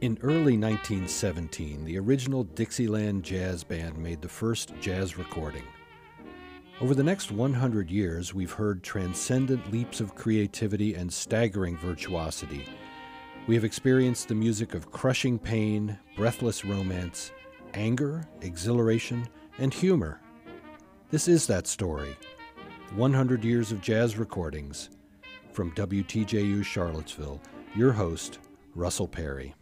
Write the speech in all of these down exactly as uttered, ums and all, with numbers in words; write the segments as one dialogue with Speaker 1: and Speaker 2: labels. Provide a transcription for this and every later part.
Speaker 1: In early nineteen seventeen, the original Dixieland Jazz Band made the first jazz recording. Over the next one hundred years, we've heard transcendent leaps of creativity and staggering virtuosity. We have experienced the music of crushing pain, breathless romance, anger, exhilaration, and humor. This is that story. one hundred years of jazz recordings. From W T J U Charlottesville, your host, Russell Perry.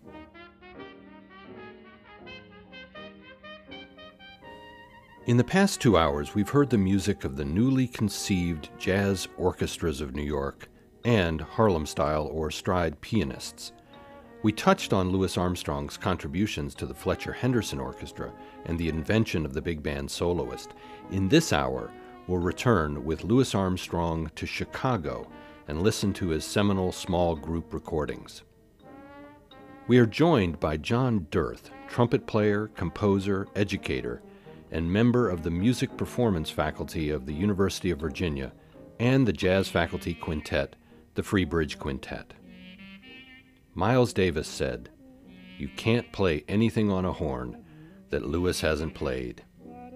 Speaker 1: In the past two hours, we've heard the music of the newly conceived jazz orchestras of New York and Harlem-style or stride pianists. We touched on Louis Armstrong's contributions to the Fletcher Henderson Orchestra and the invention of the big band soloist. In this hour, we'll return with Louis Armstrong to Chicago and listen to his seminal small group recordings. We are joined by John Dirth, trumpet player, composer, educator, and member of the music performance faculty of the University of Virginia and the jazz faculty quintet, the Free Bridge Quintet. Miles Davis said, "You can't play anything on a horn that Louis hasn't played."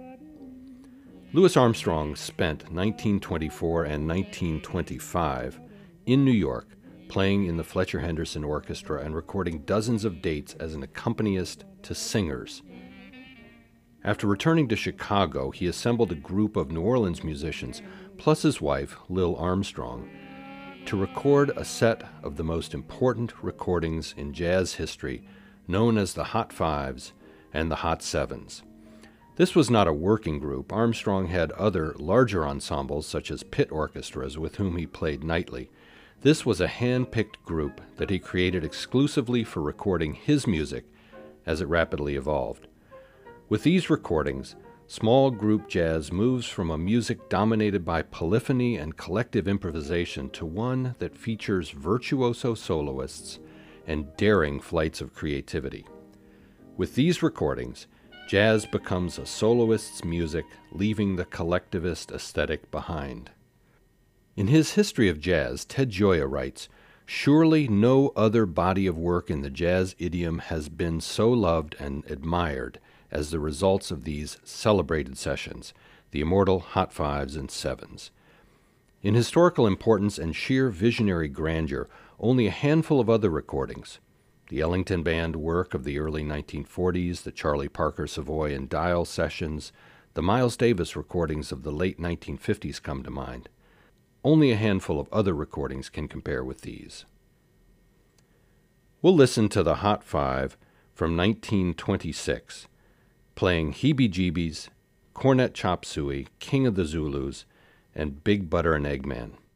Speaker 1: Louis Armstrong spent nineteen twenty-four and nineteen twenty-five in New York playing in the Fletcher Henderson Orchestra and recording dozens of dates as an accompanist to singers. After returning to Chicago, he assembled a group of New Orleans musicians, plus his wife, Lil Armstrong, to record a set of the most important recordings in jazz history, known as the Hot Fives and the Hot Sevens. This was not a working group. Armstrong had other larger ensembles, such as pit orchestras, with whom he played nightly. This was a hand-picked group that he created exclusively for recording his music as it rapidly evolved. With these recordings, small group jazz moves from a music dominated by polyphony and collective improvisation to one that features virtuoso soloists and daring flights of creativity. With these recordings, jazz becomes a soloist's music, leaving the collectivist aesthetic behind. In his History of Jazz, Ted Gioia writes, "Surely no other body of work in the jazz idiom has been so loved and admired as the results of these celebrated sessions, the immortal Hot Fives and Sevens. In historical importance and sheer visionary grandeur, only a handful of other recordings, the Ellington Band work of the early nineteen forties, the Charlie Parker Savoy and Dial sessions, the Miles Davis recordings of the late nineteen fifties come to mind. Only a handful of other recordings can compare with these." We'll listen to the Hot Five from nineteen twenty-six, playing Heebie Jeebies, Cornet Chop Suey, King of the Zulus, and Big Butter and Eggman.